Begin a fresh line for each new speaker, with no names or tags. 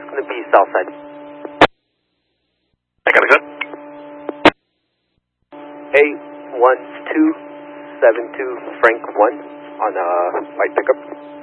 Going to be south side.
I got it good.
81272 Frank 1 on white pickup.